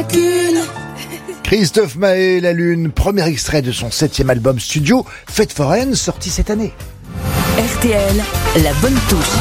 Christophe Maé, La Lune, premier extrait de son 7e album studio, Fête foraine, sorti cette année. RTL, la bonne touche.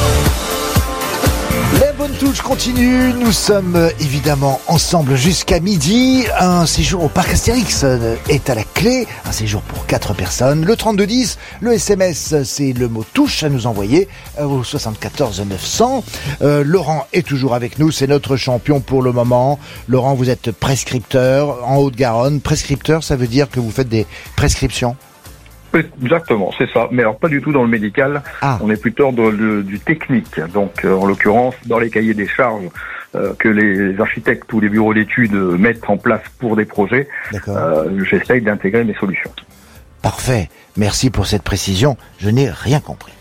La bonne touche continue, nous sommes évidemment ensemble jusqu'à midi. Un séjour au parc Astérix est à la clé, un séjour pour 4 personnes. Le 3210, le SMS, c'est le mot touche à nous envoyer au 74 900. Laurent est toujours avec nous, c'est notre champion pour le moment. Laurent, vous êtes prescripteur en Haute-Garonne. Prescripteur, ça veut dire que vous faites des prescriptions ? Exactement, c'est ça. Mais alors pas du tout dans le médical. On est plutôt dans du technique. Donc en l'occurrence dans les cahiers des charges que les architectes ou les bureaux d'études mettent en place pour des projets. J'essaye d'intégrer mes solutions. Parfait. Merci pour cette précision. Je n'ai rien compris.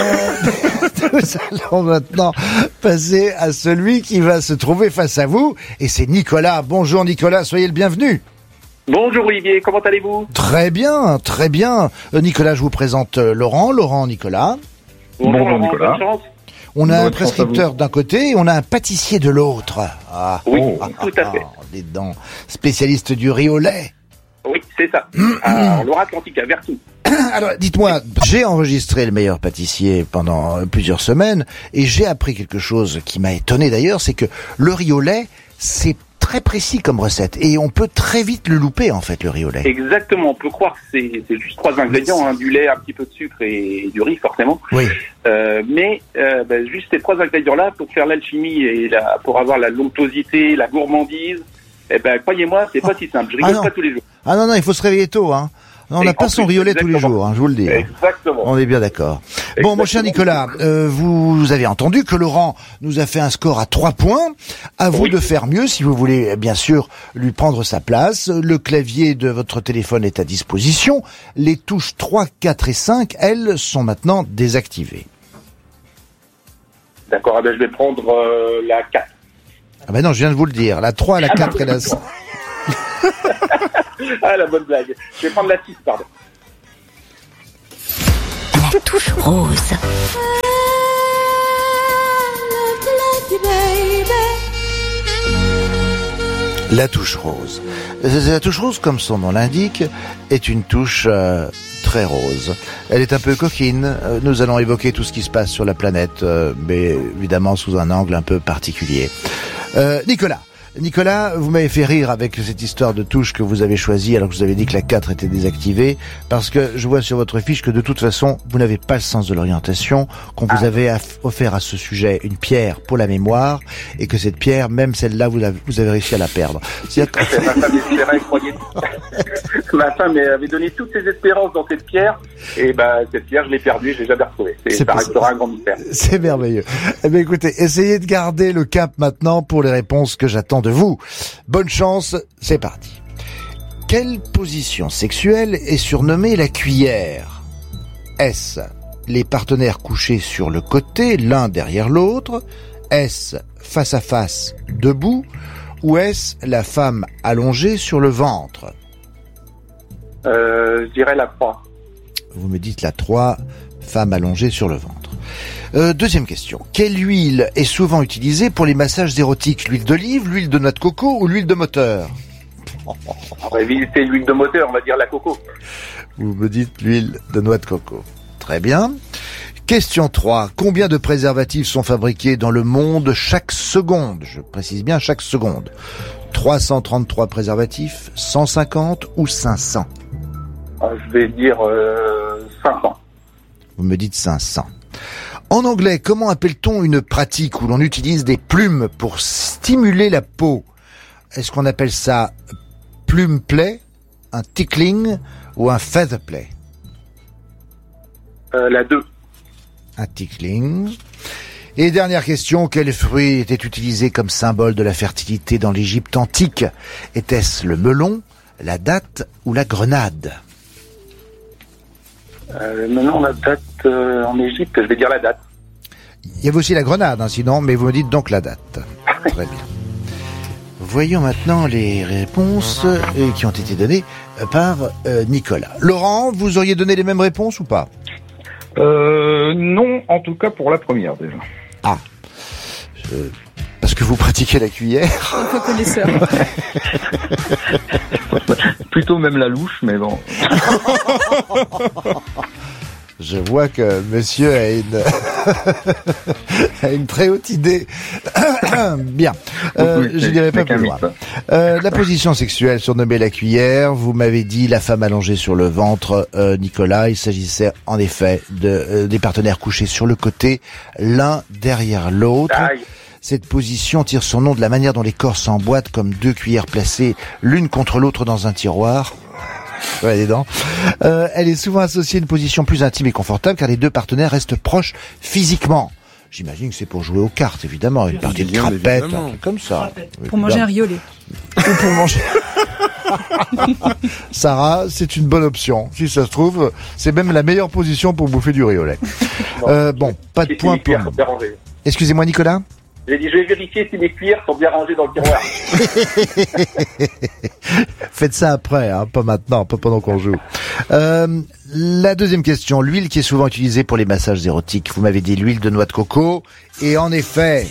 Nous allons maintenant passer à celui qui va se trouver face à vous. Et c'est Nicolas. Bonjour Nicolas, soyez le bienvenu. Bonjour Olivier, comment allez-vous ? Très bien, très bien. Nicolas, je vous présente Laurent. Laurent, Nicolas. Bonjour Laurent, Nicolas. bonne chance. On a un prescripteur d'un côté et on a un pâtissier de l'autre. Oui, tout à fait. Dites donc, spécialiste du riz au lait. Oui, c'est ça. En Loire-Atlantique, à Vertou. Alors, dites-moi, j'ai enregistré Le Meilleur Pâtissier pendant plusieurs semaines et j'ai appris quelque chose qui m'a étonné d'ailleurs, c'est que le riz au lait, c'est très précis comme recette et on peut très vite le louper en fait, le riz au lait. Exactement, on peut croire que c'est juste 3 ingrédients, du lait, un petit peu de sucre et du riz forcément. Oui. Mais juste ces 3 ingrédients-là, pour faire l'alchimie et pour avoir la l'onctuosité, la gourmandise, croyez-moi, c'est pas si simple. Je rigole pas tous les jours. Ah non, il faut se réveiller tôt, hein. Non, on n'a pas son riz au lait tous les jours, je vous le dis. Exactement. On est bien d'accord. Bon, mon cher Nicolas, vous avez entendu que Laurent nous a fait un score à 3 points. À vous de faire mieux si vous voulez, bien sûr, lui prendre sa place. Le clavier de votre téléphone est à disposition. Les touches 3, 4 et 5, elles, sont maintenant désactivées. D'accord, je vais prendre la 4. Ah ben non, je viens de vous le dire. La 3, la 4 et la 5. Ah, la bonne blague. Je vais prendre la 6, pardon. La touche rose. La touche rose. La touche rose, comme son nom l'indique, est une touche très rose. Elle est un peu coquine. Nous allons évoquer tout ce qui se passe sur la planète, mais évidemment sous un angle un peu particulier. Nicolas, vous m'avez fait rire avec cette histoire de touche que vous avez choisie alors que vous avez dit que la 4 était désactivée, parce que je vois sur votre fiche que de toute façon, vous n'avez pas le sens de l'orientation, qu'on vous avait offert à ce sujet une pierre pour la mémoire, et que cette pierre, même celle-là, vous avez réussi à la perdre. Ma femme espérait, croyez. Ma femme avait donné toutes ses espérances dans cette pierre, et cette pierre, je l'ai perdue, je l'ai jamais retrouvée. Ça restera un grand mystère. C'est merveilleux. Eh bien, écoutez, essayez de garder le cap maintenant pour les réponses que j'attends de vous. Bonne chance, c'est parti. Quelle position sexuelle est surnommée la cuillère ? Est-ce les partenaires couchés sur le côté, l'un derrière l'autre ? Est-ce face à face, debout ? Ou est-ce la femme allongée sur le ventre ? Je dirais la 3. Vous me dites la 3, femme allongée sur le ventre. Deuxième question. Quelle huile est souvent utilisée pour les massages érotiques ? L'huile d'olive, l'huile de noix de coco ou l'huile de moteur ? On va éviter l'huile de moteur, on va dire la coco. Vous me dites l'huile de noix de coco. Très bien. Question 3. Combien de préservatifs sont fabriqués dans le monde chaque seconde ? Je précise bien chaque seconde. 333 préservatifs, 150 ou 500 ? Je vais dire 500. Vous me dites 500. En anglais, comment appelle-t-on une pratique où l'on utilise des plumes pour stimuler la peau ? Est-ce qu'on appelle ça plume play, un tickling ou un feather play ? La 2. Un tickling. Et dernière question, quel fruit était utilisé comme symbole de la fertilité dans l'Égypte antique ? Était-ce le melon, la date ou la grenade ? Maintenant, la date en Égypte, je vais dire la date. Il y avait aussi la grenade, sinon, mais vous me dites donc la date. Très bien. Voyons maintenant les réponses qui ont été données par Nicolas. Laurent, vous auriez donné les mêmes réponses ou pas ? Non, en tout cas pour la première déjà. Parce que vous pratiquez la cuillère. Un peu connaisseur. Plutôt même la louche, mais bon. Je vois que monsieur a une très haute idée. Bien. Je dirais pas plus loin. La position sexuelle surnommée la cuillère, vous m'avez dit la femme allongée sur le ventre, Nicolas. Il s'agissait en effet des partenaires couchés sur le côté, l'un derrière l'autre. Aïe. Cette position tire son nom de la manière dont les corps s'emboîtent comme deux cuillères placées l'une contre l'autre dans un tiroir. Ouais, les dents. Elle est souvent associée à une position plus intime et confortable car les deux partenaires restent proches physiquement. J'imagine que c'est pour jouer aux cartes, évidemment, une partie de crapette, un truc comme ça. Pour manger un riolet. Ou pour manger. Sarah, c'est une bonne option. Si ça se trouve, c'est même la meilleure position pour bouffer du riolet. Bon, pas de point pour moi. Excusez-moi, Nicolas. J'ai dit, je vais vérifier si mes cuillères sont bien rangées dans le tiroir. Faites ça après, hein, pas maintenant, pas pendant qu'on joue. La deuxième question, l'huile qui est souvent utilisée pour les massages érotiques. Vous m'avez dit l'huile de noix de coco. Et en effet...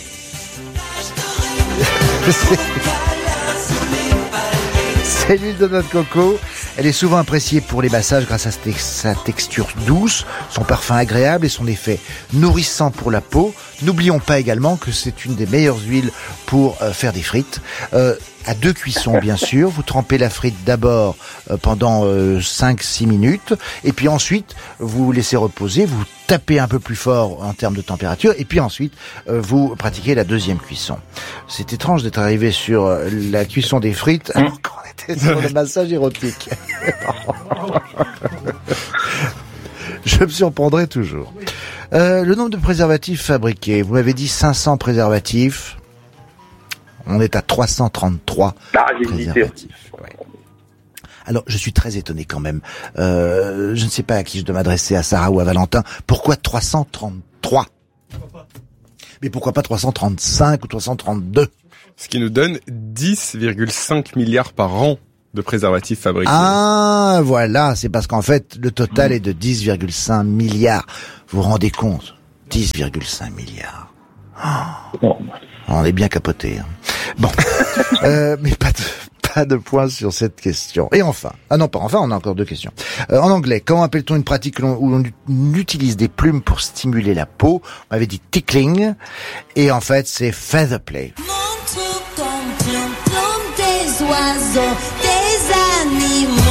c'est l'huile de noix de coco. Elle est souvent appréciée pour les massages grâce à sa texture douce, son parfum agréable et son effet nourrissant pour la peau. N'oublions pas également que c'est une des meilleures huiles pour faire des frites. À 2 cuissons, bien sûr. Vous trempez la frite d'abord pendant 5-6 minutes. Et puis ensuite, vous laissez reposer. Vous tapez un peu plus fort en termes de température. Et puis ensuite, vous pratiquez la deuxième cuisson. C'est étrange d'être arrivé sur la cuisson des frites alors qu'on était sur le massage érotique. Je me surprendrai toujours. Le nombre de préservatifs fabriqués. Vous m'avez dit 500 préservatifs. On est à 333 préservatifs. Ouais. Alors, je suis très étonné quand même. Je ne sais pas à qui je dois m'adresser, à Sarah ou à Valentin. Pourquoi 333 ? Mais pourquoi pas 335 ou 332 ? Ce qui nous donne 10,5 milliards par an de préservatifs fabriqués. Ah, voilà, c'est parce qu'en fait, le total est de 10,5 milliards. Vous vous rendez compte ? 10,5 milliards. Oh, on est bien capoté. Hein. Bon, mais pas de points sur cette question. Et enfin, on a encore 2 questions. En anglais, comment appelle-t-on une pratique où l'on utilise des plumes pour stimuler la peau ? On avait dit tickling, et en fait, c'est feather play. Des oiseaux, des animaux.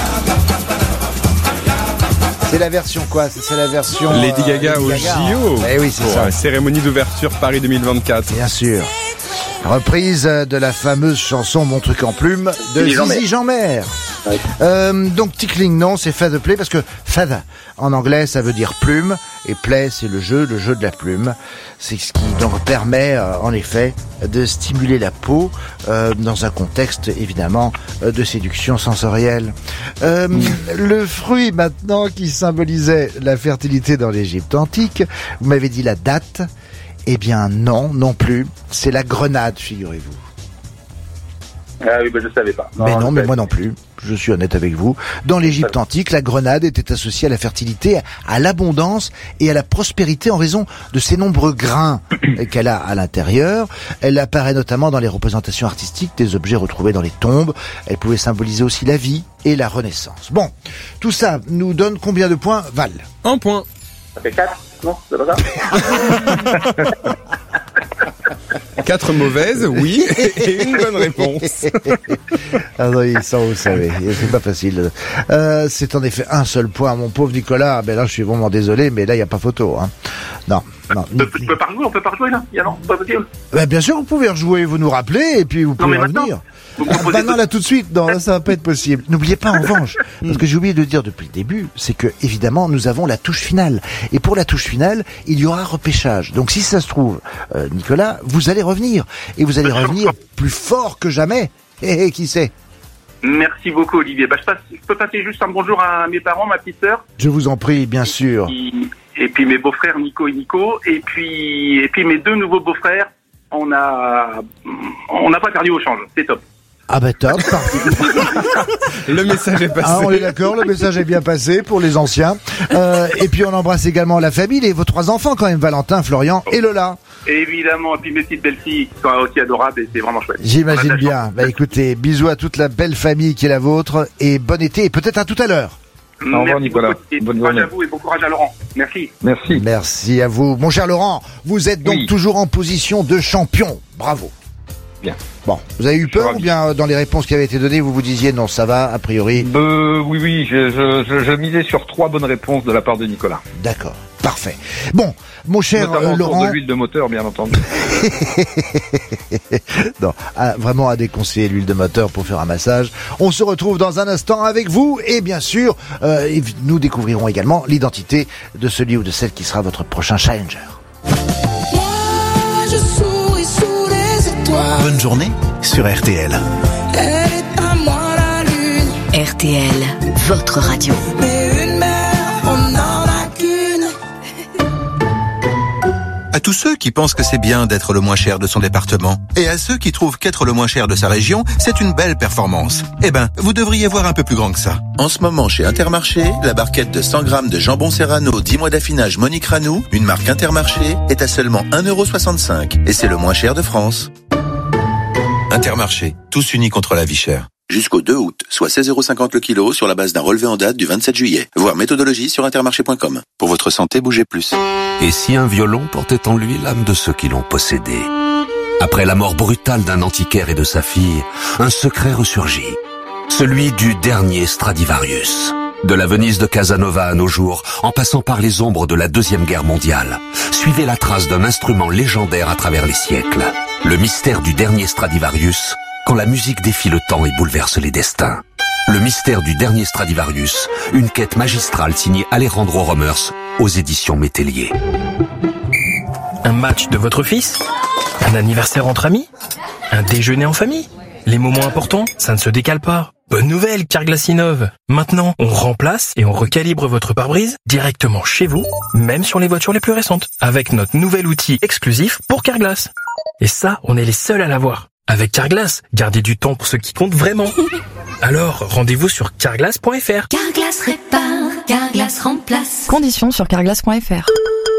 C'est la version quoi ? C'est la version Lady Gaga au JO. Eh oui, c'est ça. Cérémonie d'ouverture Paris 2024. Bien sûr. Reprise de la fameuse chanson Mon truc en plume de Zizi Jeanmaire. Donc tickling non, c'est feather play parce que feather en anglais ça veut dire plume et play c'est le jeu de la plume. C'est ce qui donc permet en effet de stimuler la peau dans un contexte évidemment de séduction sensorielle. Le fruit maintenant qui symbolisait la fertilité dans l'Égypte antique, vous m'avez dit la date. Eh bien non plus. C'est la grenade, figurez-vous. Ah oui, je savais pas. Non, mais moi non plus. Je suis honnête avec vous. Dans l'Égypte antique, la grenade était associée à la fertilité, à l'abondance et à la prospérité en raison de ses nombreux grains qu'elle a à l'intérieur. Elle apparaît notamment dans les représentations artistiques des objets retrouvés dans les tombes. Elle pouvait symboliser aussi la vie et la renaissance. Bon, tout ça nous donne combien de points, Val ? 1 point. Ça fait 4 ? Non, c'est pas ça. 4 mauvaises, oui, et une bonne réponse. Ah oui, ça vous savez, c'est pas facile. C'est en effet un seul point, mon pauvre Nicolas. Ben là, je suis vraiment désolé, mais là, il n'y a pas photo. Hein. Non. Tu peux pas rejouer, on peut pas rejouer là. Non, pas possible. Ben, bien sûr, vous pouvez rejouer, vous nous rappelez, et puis vous pouvez revenir. Non, là tout de suite, non, là ça va pas être possible. N'oubliez pas en revanche, parce que j'ai oublié de dire depuis le début, c'est que évidemment nous avons la touche finale. Et pour la touche finale, il y aura repêchage. Donc si ça se trouve, Nicolas, vous allez revenir. Et vous allez revenir plus fort que jamais. Et qui sait ? Merci beaucoup Olivier. Je peux passer juste un bonjour à mes parents, ma petite sœur. Je vous en prie, bien sûr. Et puis mes beaux-frères Nico et Nico. Et puis mes 2 nouveaux beaux-frères. On n'a pas perdu au change. C'est top. Ah bah top. Le message est passé. Ah, on est d'accord, le message est bien passé pour les anciens. Et puis on embrasse également la famille et vos 3 enfants quand même, Valentin, Florian et Lola. Évidemment, et puis mes petites belles-filles qui sont aussi adorables et c'est vraiment chouette. J'imagine bien. Bah écoutez, bisous à toute la belle famille qui est la vôtre et bon été et peut-être à tout à l'heure. Au revoir, Nicolas. Bon courage à vous et bon courage à Laurent. Merci. Merci. Merci à vous. Mon cher Laurent, vous êtes donc toujours en position de champion. Bravo. Bien. Bon, vous avez eu peur ou bien dans les réponses qui avaient été données, vous vous disiez non, ça va, a priori? Oui, je misais sur 3 bonnes réponses de la part de Nicolas. D'accord, parfait. Bon, mon cher Laurent... de l'huile de moteur, bien entendu. Non, vraiment à déconseiller l'huile de moteur pour faire un massage. On se retrouve dans un instant avec vous et bien sûr, nous découvrirons également l'identité de celui ou de celle qui sera votre prochain challenger. Moi, je souris sous les étoiles. Bonne journée sur RTL. Elle est à moi la lune. RTL, votre radio. Mais une mère, on n'en a qu'une. À tous ceux qui pensent que c'est bien d'être le moins cher de son département, et à ceux qui trouvent qu'être le moins cher de sa région, c'est une belle performance. Eh ben, vous devriez voir un peu plus grand que ça. En ce moment, chez Intermarché, la barquette de 100 grammes de jambon Serrano 10 mois d'affinage Monique Ranou, une marque Intermarché, est à seulement 1,65 €. Et c'est le moins cher de France. Intermarché, tous unis contre la vie chère. Jusqu'au 2 août, soit 16,50 € le kilo sur la base d'un relevé en date du 27 juillet. Voir méthodologie sur intermarché.com. Pour votre santé, bougez plus. Et si un violon portait en lui l'âme de ceux qui l'ont possédé? Après la mort brutale d'un antiquaire et de sa fille, un secret ressurgit. Celui du dernier Stradivarius. De la Venise de Casanova à nos jours, en passant par les ombres de la Deuxième Guerre mondiale, suivez la trace d'un instrument légendaire à travers les siècles. Le mystère du dernier Stradivarius, quand la musique défie le temps et bouleverse les destins. Le mystère du dernier Stradivarius, une quête magistrale signée Alejandro Romers aux éditions Métellier. Un match de votre fils? Un anniversaire entre amis? Un déjeuner en famille? Les moments importants, ça ne se décale pas. Bonne nouvelle, Carglass innove. Maintenant, on remplace et on recalibre votre pare-brise directement chez vous, même sur les voitures les plus récentes, avec notre nouvel outil exclusif pour Carglass. Et ça, on est les seuls à l'avoir. Avec Carglass, gardez du temps pour ce qui compte vraiment. Alors, rendez-vous sur carglass.fr. Carglass répare, Carglass remplace. Conditions sur carglass.fr.